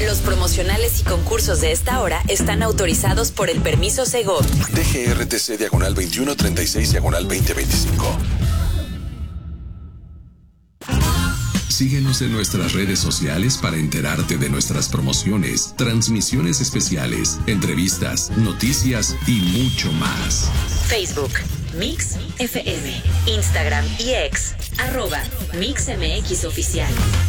Los promocionales y concursos de esta hora están autorizados por el permiso Segov. DGRTC /2136/2025. Síguenos en nuestras redes sociales para enterarte de nuestras promociones, transmisiones especiales, entrevistas, noticias y mucho más. Facebook, Mix FM, Instagram y X, @MixMX Oficial.